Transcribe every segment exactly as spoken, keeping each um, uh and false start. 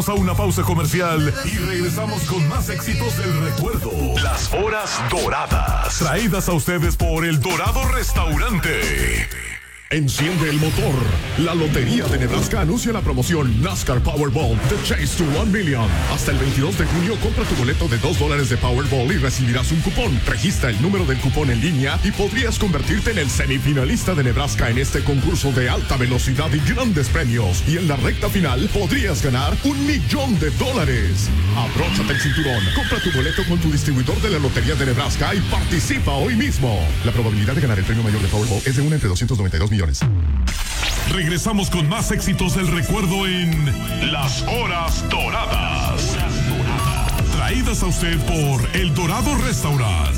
Vamos a una pausa comercial y regresamos con más éxitos del recuerdo. Las horas doradas. Traídas a ustedes por El Dorado Restaurante. Enciende el motor. La Lotería de Nebraska anuncia la promoción NASCAR Powerball The Chase to one million. Hasta el veintidós de junio compra tu boleto de dos dólares de Powerball y recibirás un cupón. Registra el número del cupón en línea y podrías convertirte en el semifinalista de Nebraska en este concurso de alta velocidad y grandes premios. Y en la recta final podrías ganar un millón de dólares. Abróchate el cinturón. Compra tu boleto con tu distribuidor de la Lotería de Nebraska y participa hoy mismo. La probabilidad de ganar el premio mayor de Powerball es de una entre doscientos noventa y dos millones. Regresamos con más éxitos del recuerdo en Las Horas Doradas. Traídas a usted por El Dorado Restaurant.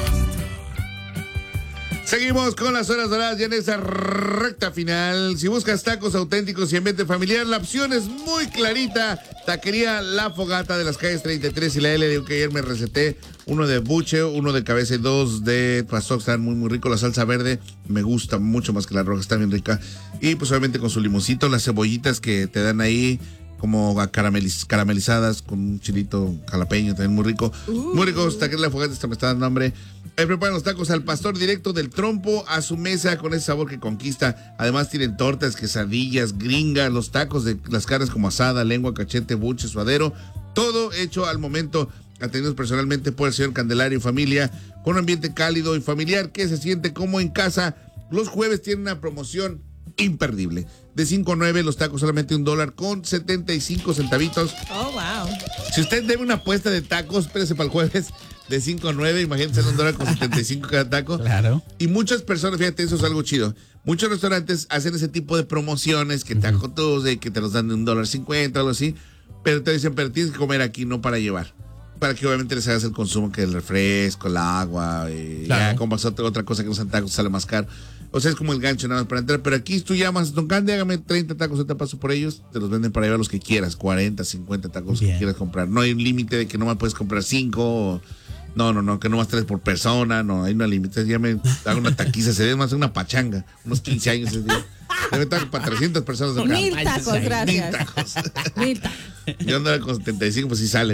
Seguimos con las horas doradas ya en esa recta final. Si buscas tacos auténticos y ambiente familiar, la opción es muy clarita. Taquería La Fogata de las calles treinta y tres y la L. Digo que ayer me receté uno de buche, uno de cabeza y dos de pastor. Están muy muy ricos. La salsa verde me gusta mucho más que la roja, está bien rica. Y pues obviamente con su limoncito, las cebollitas que te dan ahí como carameliz, caramelizadas con un chilito jalapeño, también muy rico. Uh. Muy ricos, Taquería La Fogata, esta me está dando hambre. Ahí preparan los tacos al pastor directo del trompo a su mesa con ese sabor que conquista. Además tienen tortas, quesadillas, gringas, los tacos de las carnes como asada, lengua, cachete, buche, suadero. Todo hecho al momento, atendidos personalmente por el señor Candelario y familia, con un ambiente cálido y familiar que se siente como en casa. Los jueves tienen una promoción imperdible. De cinco a nueve, los tacos solamente un dólar con setenta y cinco centavitos. Oh, wow. Si usted debe una apuesta de tacos, espérese para el jueves. De cinco a nueve, imagínense, un dólar con setenta y cinco cada taco. Claro. Y muchas personas, fíjate, eso es algo chido. Muchos restaurantes hacen ese tipo de promociones, que taco uh-huh. Tuesday, que te los dan de un dólar cincuenta, algo así. Pero te dicen, pero tienes que comer aquí, no para llevar. Para que obviamente les hagas el consumo, que el refresco, el agua, y claro. Ya compras otra, otra cosa que no sean tacos, sale más caro. O sea, es como el gancho nada más para entrar. Pero aquí tú llamas, Don Candy, hágame treinta tacos, yo te paso por ellos. Te los venden para llevar los que quieras, cuarenta, cincuenta tacos Bien. Que quieras comprar. No hay un límite de que no más puedes comprar cinco o... No, no, no, que no más tres por persona, no, hay una límite. Ya me hago una taquiza, se debe más una pachanga, unos quince años ese día. Debe estar para trescientas personas acá. Mil tacos, gracias. Mil tacos. Mil tacos. Yo andaba con setenta y cinco, pues sí sale.